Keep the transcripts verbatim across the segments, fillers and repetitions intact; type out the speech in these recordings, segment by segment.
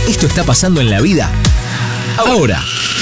Esto está pasando en la vida ahora.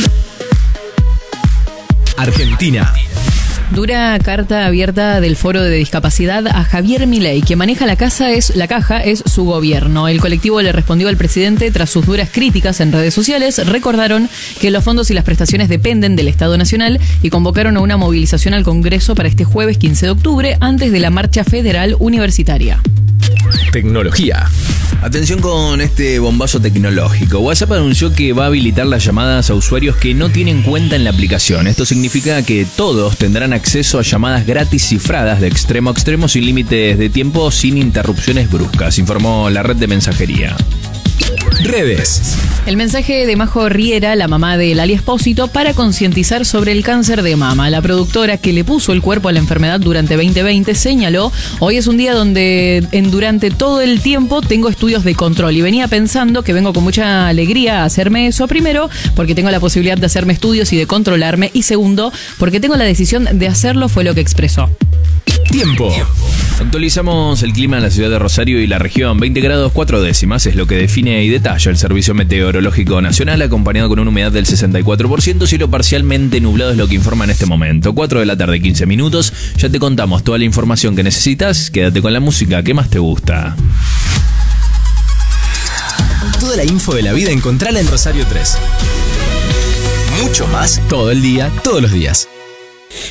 Argentina. Dura carta abierta del Foro de Discapacidad a Javier Milei. Quien maneja la casa es la caja es su gobierno. El colectivo le respondió al presidente tras sus duras críticas en redes sociales. Recordaron que los fondos y las prestaciones dependen del Estado Nacional y convocaron a una movilización al Congreso para este jueves quince de octubre antes de la marcha federal universitaria. Tecnología. Atención con este bombazo tecnológico. WhatsApp anunció que va a habilitar las llamadas a usuarios que no tienen cuenta en la aplicación. Esto significa que todos tendrán acceso a llamadas gratis cifradas de extremo a extremo sin límites de tiempo, sin interrupciones bruscas, informó la red de mensajería. Redes. El mensaje de Majo Riera, la mamá de Lali Espósito, para concientizar sobre el cáncer de mama. La productora que le puso el cuerpo a la enfermedad durante veinte veinte señaló: hoy es un día donde en, durante todo el tiempo tengo estudios de control y venía pensando que vengo con mucha alegría a hacerme eso. Primero, porque tengo la posibilidad de hacerme estudios y de controlarme, y segundo, porque tengo la decisión de hacerlo, fue lo que expresó. Tiempo. Actualizamos el clima en la ciudad de Rosario y la región. veinte grados cuatro décimas es lo que define y detalla el Servicio Meteorológico Nacional, acompañado con una humedad del sesenta y cuatro por ciento. Cielo parcialmente nublado es lo que informa en este momento. cuatro de la tarde, quince minutos. Ya te contamos toda la información que necesitas. Quédate con la música que más te gusta. Toda la info de la vida encontrala en Rosario tres. Mucho más todo el día, todos los días.